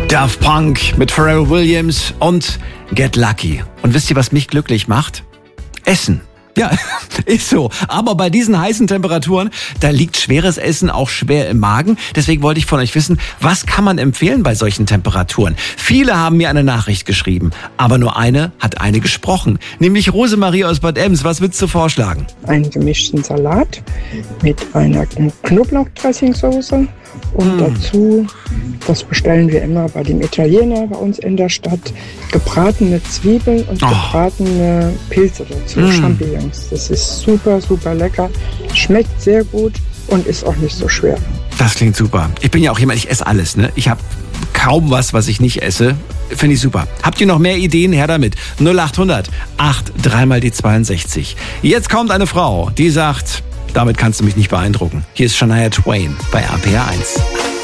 Daft Punk mit Pharrell Williams und Get Lucky. Und wisst ihr, was mich glücklich macht? Essen. Ja, ist so. Aber bei diesen heißen Temperaturen, da liegt schweres Essen auch schwer im Magen. Deswegen wollte ich von euch wissen, was kann man empfehlen bei solchen Temperaturen? Viele haben mir eine Nachricht geschrieben, aber nur eine hat eine gesprochen. Nämlich Rosemarie aus Bad Ems. Was würdest du vorschlagen? Einen gemischten Salat mit einer Knoblauchdressingsoße und dazu, das bestellen wir immer bei dem Italiener bei uns in der Stadt, gebratene Zwiebeln und gebratene Pilze dazu, Champignons. Das ist super, super lecker, schmeckt sehr gut und ist auch nicht so schwer. Das klingt super. Ich bin ja auch jemand, ich esse alles, ne? Ich habe kaum was ich nicht esse. Finde ich super. Habt ihr noch mehr Ideen? Her damit. 0800 83 mal die 62. Jetzt kommt eine Frau, die sagt, damit kannst du mich nicht beeindrucken. Hier ist Shania Twain bei RPR 1.